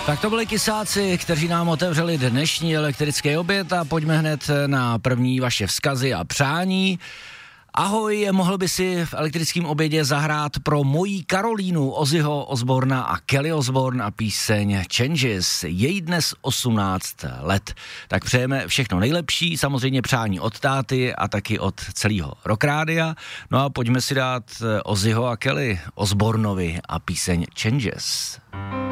Tak to byli Kysáci, kteří nám otevřeli dnešní elektrický oběd a pojďme hned na první vaše vzkazy a přání. Ahoj, mohl by si v elektrickém obědě zahrát pro mojí Karolínu Ozzyho Osborna a Kelly Osbourne a píseň Changes. Je jí dnes 18 let. Tak přejeme všechno nejlepší, samozřejmě přání od táty a taky od celého Rock Rádia. No a pojďme si dát Ozzyho a Kelly Osbournovi a píseň Changes.